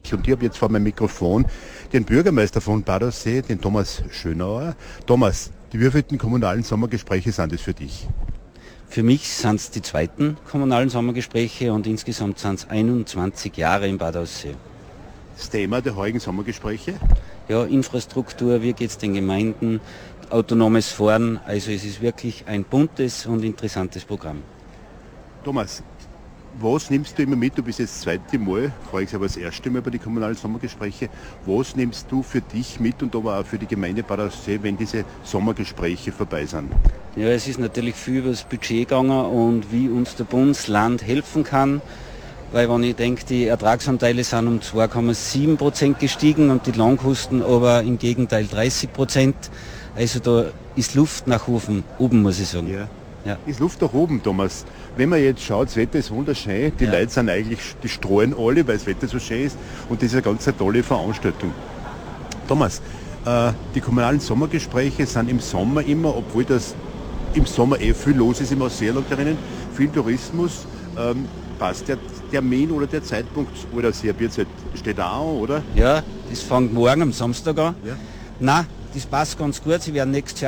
Gespräch. Und ich habe jetzt vor meinem Mikrofon den Bürgermeister von Bad Aussee, den Thomas Schönauer. Thomas, die wievielten kommunalen Sommergespräche sind es für dich? Für mich sind es die zweiten kommunalen Sommergespräche und insgesamt sind es 21 Jahre in Bad Aussee. Das Thema der heutigen Sommergespräche? Ja, Infrastruktur, wie geht es den Gemeinden, autonomes Fahren, also es ist wirklich ein buntes und interessantes Programm. Thomas, was nimmst du immer mit? Du bist jetzt das zweite Mal, frage ich aber das erste Mal bei den kommunalen Sommergesprächen. Was nimmst du für dich mit und aber auch für die Gemeinde Bad Aussee, wenn diese Sommergespräche vorbei sind? Ja, es ist natürlich viel über das Budget gegangen und wie uns der Bundesland helfen kann. Weil wenn ich denke, die Ertragsanteile sind um 2,7% gestiegen und die Lohnkosten aber im Gegenteil 30%. Also da ist Luft nach oben muss ich sagen. Ja. Ist Luft nach oben, Thomas. Wenn man jetzt schaut, das Wetter ist wunderschön, die Leute sind eigentlich, die streuen alle, weil das Wetter so schön ist und das ist eine ganz tolle Veranstaltung. Thomas, die kommunalen Sommergespräche sind im Sommer immer, obwohl das im Sommer viel los ist im Ausseerland drinnen, viel Tourismus, passt der Termin oder der Zeitpunkt oder sehr Bierzeit steht auch an, oder? Ja, das fängt morgen am Samstag an. Ja. Nein, das passt ganz gut. Sie werden nächstes Jahr